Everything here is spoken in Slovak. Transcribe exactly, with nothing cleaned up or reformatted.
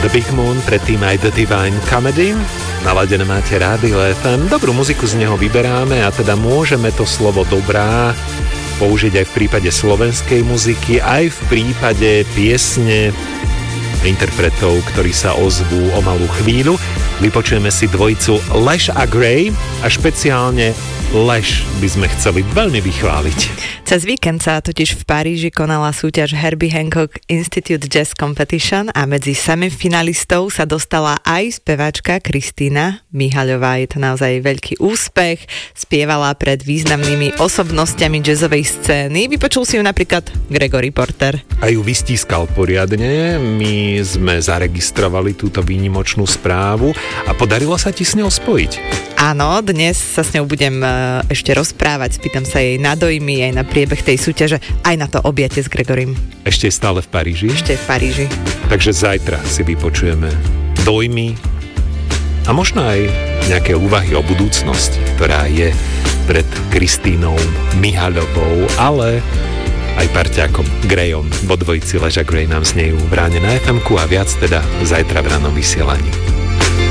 The Big Moon, predtým aj The Divine Comedy. Naladené máte Rádio ef em. Dobrú muziku z neho vyberáme a teda môžeme to slovo dobrá použiť aj v prípade slovenskej muziky, aj v prípade piesne interpretov, ktorí sa ozvú o malú chvíľu. Vypočujeme si dvojicu Lash a Gray a špeciálne Lash by sme chceli veľmi vychváliť. Cez víkend sa totiž v Paríži konala súťaž Herbie Hancock Institute Jazz Competition a medzi semifinalistov sa dostala aj speváčka Kristína Mihaľová. Je to naozaj veľký úspech. Spievala pred významnými osobnostiami jazzovej scény. Vypočul si ju napríklad Gregory Porter. A ju vystískal poriadne. My sme zaregistrovali túto výnimočnú správu a podarilo sa ti s ňou spojiť. Áno, dnes sa s ňou budem ešte rozprávať, spýtam sa jej na dojmy, aj na priebeh tej súťaže, aj na to objate s Gregorym. Ešte je stále v Paríži? Ešte je v Paríži. Takže zajtra si vypočujeme dojmy a možno aj nejaké úvahy o budúcnosti, ktorá je pred Kristínou Mihaľovou, ale aj parťákom Grayom vo dvojici Lash a Gray nám znejú v ráne na ef emku a viac teda zajtra v ranom vysielaní.